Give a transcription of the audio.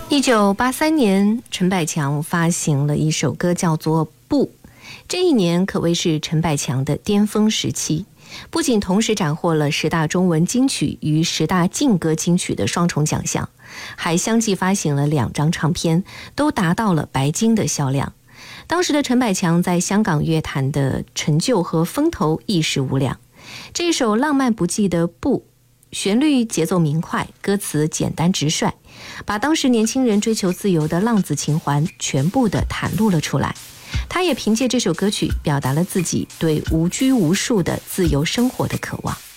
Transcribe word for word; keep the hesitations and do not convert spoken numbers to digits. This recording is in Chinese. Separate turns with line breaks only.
一九八三年，陈百强发行了一首歌，叫做《不》。这一年可谓是陈百强的巅峰时期，不仅同时斩获了十大中文金曲与十大劲歌金曲的双重奖项，还相继发行了两张唱片，都达到了白金的销量。当时的陈百强在香港乐坛的成就和风头一时无两。这首浪漫不羁的《不》，旋律节奏明快，歌词简单直率，把当时年轻人追求自由的浪子情怀全部的袒露了出来。他也凭借这首歌曲表达了自己对无拘无束的自由生活的渴望。